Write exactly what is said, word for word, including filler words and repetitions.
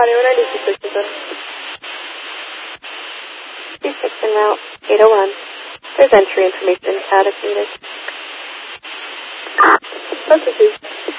Audio ninety-two Christopher. three six en route, eight oh one. There's entry information out if needed. Processes.